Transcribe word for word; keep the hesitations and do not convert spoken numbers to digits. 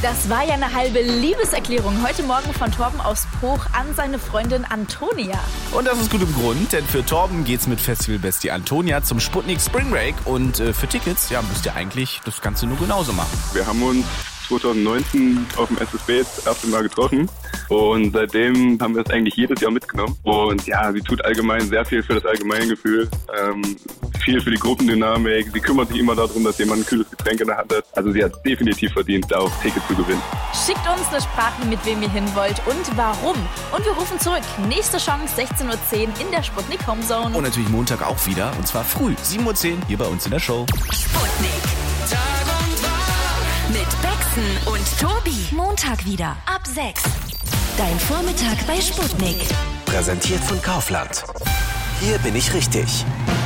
Das war ja eine halbe Liebeserklärung heute Morgen von Torben aus Poch an seine Freundin Antonia. Und das ist gut im Grund, denn für Torben geht's mit Festivalbestie Antonia zum Sputnik Spring Break. Und äh, für Tickets, ja, müsst ihr eigentlich das Ganze nur genauso machen. Wir haben uns zwanzig neunzehn auf dem S S B das erste Mal getroffen und seitdem haben wir es eigentlich jedes Jahr mitgenommen. Und ja, sie tut allgemein sehr viel für das Allgemeingefühl, ähm, viel für die Gruppendynamik. Sie kümmert sich immer darum, dass jemand ein kühles Getränk in der Hand hat. Also sie hat definitiv verdient, da auch Ticket zu gewinnen. Schickt uns eine Sprache, mit wem ihr hin wollt und warum. Und wir rufen zurück. Nächste Chance, sechzehn Uhr zehn in der Sputnik Homezone. Und natürlich Montag auch wieder, und zwar früh, sieben Uhr zehn, hier bei uns in der Show. Sputnik. Tag und Wach. Mit Bexen und Tobi. Montag wieder ab sechs. Dein Vormittag bei Sputnik. Präsentiert von Kaufland. Hier bin ich richtig.